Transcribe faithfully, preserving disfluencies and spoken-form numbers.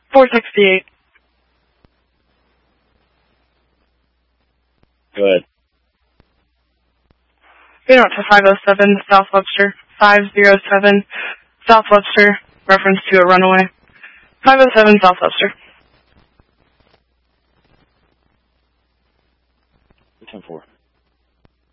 four sixty-eight. Go ahead. Get out to five oh seven South Webster. five oh seven South Webster. Reference to a runaway. five oh seven South Webster. ten four.